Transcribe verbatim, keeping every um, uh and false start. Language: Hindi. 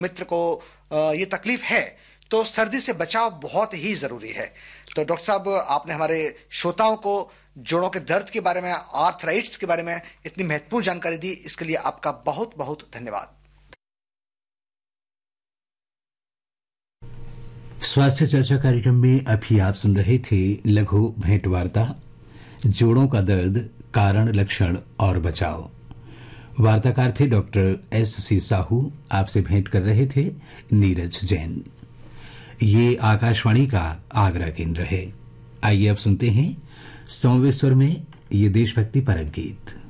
मित्र को ये तकलीफ है तो सर्दी से बचाव बहुत ही जरूरी है। तो डॉक्टर साहब, आपने हमारे श्रोताओं को जोड़ों के दर्द के बारे में, आर्थराइटिस के बारे में इतनी महत्वपूर्ण जानकारी दी, इसके लिए आपका बहुत बहुत धन्यवाद। स्वास्थ्य चर्चा कार्यक्रम में अभी आप सुन रहे थे लघु भेंट वार्ता, जोड़ों का दर्द, कारण, लक्षण और बचाव। वार्ताकार थे डॉक्टर एस सी साहू। आपसे भेंट कर रहे थे नीरज जैन। ये आकाशवाणी का आगरा केंद्र है। आइए अब सुनते हैं सौवें स्वर में ये देशभक्ति परक गीत।